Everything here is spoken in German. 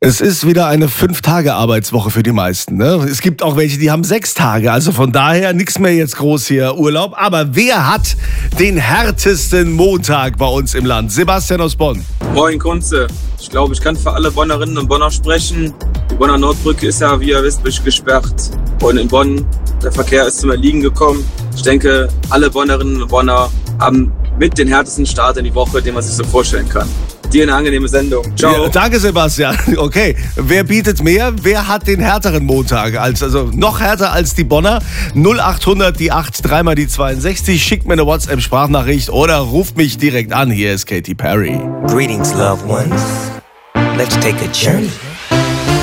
Es ist wieder eine 5-Tage-Arbeitswoche für die meisten. Ne? Es gibt auch welche, die haben 6 Tage. Also von daher nichts mehr jetzt groß hier Urlaub. Aber wer hat den härtesten Montag bei uns im Land? Sebastian aus Bonn. Moin Kunze. Ich glaube, ich kann für alle Bonnerinnen und Bonner sprechen. Die Bonner Nordbrücke ist ja, wie ihr wisst, gesperrt. Und in Bonn, der Verkehr ist zum Erliegen gekommen. Ich denke, alle Bonnerinnen und Bonner haben mit den härtesten Start in die Woche, den man sich so vorstellen kann. Dir eine angenehme Sendung. Ciao. Ja, danke, Sebastian. Okay, wer bietet mehr? Wer hat den härteren Montag? Also noch härter als die Bonner? 0800 die 8, 3 mal die 62. Schickt mir eine WhatsApp-Sprachnachricht oder ruft mich direkt an. Hier ist Katy Perry. Greetings, loved ones. Let's take a journey.